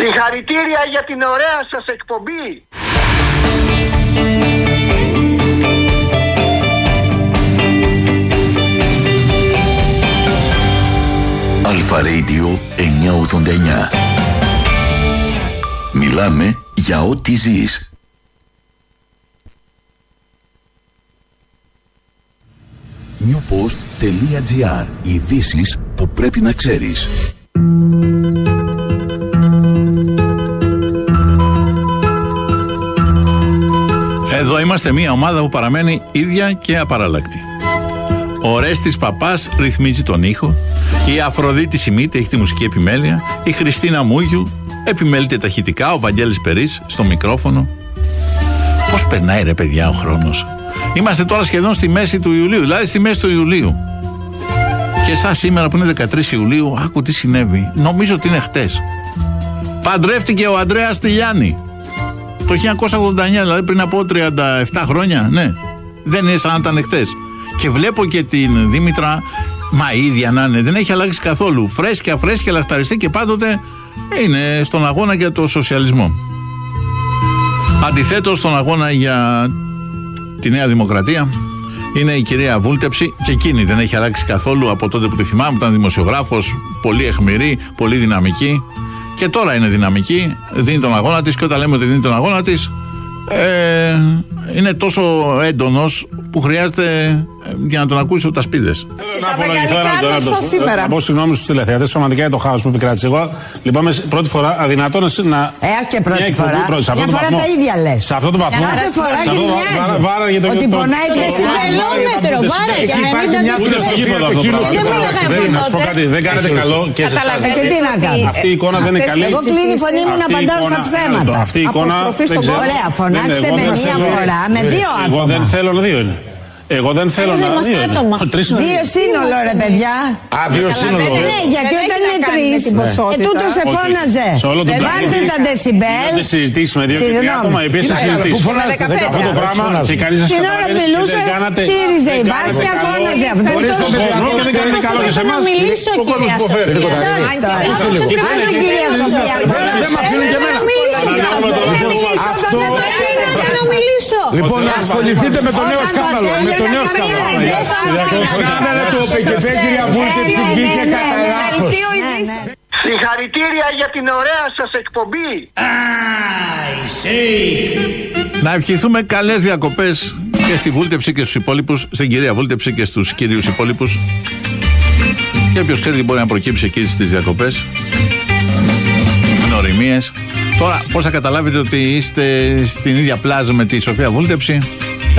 Συγχαρητήρια για την ωραία σας εκπομπή. Αλφα Radio 989. Μιλάμε για ό,τι ζεις. newpost.gr. Ειδήσεις που πρέπει να ξέρεις. Εδώ είμαστε μια ομάδα που παραμένει ίδια και απαραλλακτή. Ο Ρέστης Παπάς ρυθμίζει τον ήχο, η Αφροδίτη Σιμίτη έχει τη μουσική επιμέλεια, η Χριστίνα Μούγιου επιμέλειται ταχυτικά, ο Βαγγέλης Περής στο μικρόφωνο. Πώς περνάει ρε παιδιά ο χρόνος. Είμαστε τώρα σχεδόν στη μέση του Ιουλίου, δηλαδή στη μέση του Ιουλίου. Και εσάς σήμερα που είναι 13 Ιουλίου, άκου τι συνέβη. Νομίζω ότι είναι χτες. Παντρεύτηκε ο Ανδρέας Τηλιάνη. Το 1989, δηλαδή πριν από 37 χρόνια, ναι. Δεν είναι σαν να ήταν χτες. Και βλέπω και την Δήμητρα, μα ίδια να είναι, δεν έχει αλλάξει καθόλου. Φρέσκια, λαχταριστή και πάντοτε είναι στον αγώνα για το σοσιαλισμό. Αντιθέτως, στον αγώνα για τη Νέα Δημοκρατία είναι η κυρία Βούλτεψη, και εκείνη δεν έχει αλλάξει καθόλου από τότε που τη θυμάμαι. Ήταν δημοσιογράφος, πολύ αιχμηρή, πολύ δυναμική. Και τώρα είναι δυναμική, δίνει τον αγώνα της, και όταν λέμε ότι δίνει τον αγώνα της, είναι τόσο έντονος που χρειάζεται για να τον ακούσει ο Τασπίδες. Να απολογηθώ σήμερα. Να πω συγγνώμη στους τηλεθεατές, πραγματικά για το χάος που επικράτησε. Εγώ λυπάμαι πρώτη φορά, αδυνατόν να. Και πρώτη φορά. Μια φορά τα ίδια λες. Σε αυτό το βαθμό. Κάθε φορά βάρα για το ότι πονάει το συμπελόμετρο. Βάρα για να μην τα ούτε στο γήπεδο αυτό το πράγμα. Να σου πω κάτι, δεν κάνετε καλό και σε εσάς. Και τι να κάνω. Αυτή η εικόνα δεν είναι καλή. Εγώ κλείνει η φωνή μου να απαντάω στα ψέματα. Αυτή η εικόνα. Ωραία, φωνάξτε με μία φορά, με δύο άτομα. Εγώ δεν θέλω να δύο είναι. Εγώ δεν θέλω να δύο σύνολο ρε παιδιά. Δύο σύνολο. Ναι, γιατί όταν είναι τρεις, τούτο σε φώναζε. Βάλτε τα δεσιμπέλ. Δεν συζητήσει με δύο και τρία άτομα, οι οποίες θα συζητήσει. Αυτό το πράγμα και κανείς δεν στην ώρα που μιλούσε, ΣΥΡΙΖΑ η Βάσια φώναζε αυτό. Και δεν κάνετε καλό και σε εμάς. Ο κόσμος υποφέρει. Άστε κυρία Σοφία. Δεν με αφήνουν και εμένα. Λοιπόν, να ασχοληθείτε με το νέο σκάνδαλο. Με το νέο σκάνδαλο του ΟΠΕΚΕΠΕ, κυρία Βούλτεψη, βγήκε κατά λάθος. Συγχαρητήρια για την ωραία σας εκπομπή. Να ευχηθούμε καλές διακοπές και στη Βούλτεψη και στους υπόλοιπους, στην κυρία Βούλτεψη και στους κυρίους υπόλοιπους. Και όποιος ξέρει τι μπορεί να προκύψει εκεί στις διακοπές. Γνωριμίες. Τώρα, πώς θα καταλάβετε ότι είστε στην ίδια πλάζα με τη Σοφία Βούλτεψη?